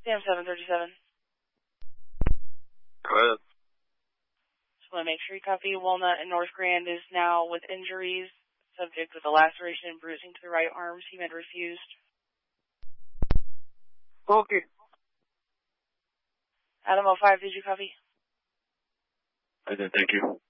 Sam 737. Go ahead. Just want to make sure you copy. Walnut and North Grand is now with injuries, subject with a laceration and bruising to the right arms. He had refused. Okay. Adam 05, did you copy? I did, thank you.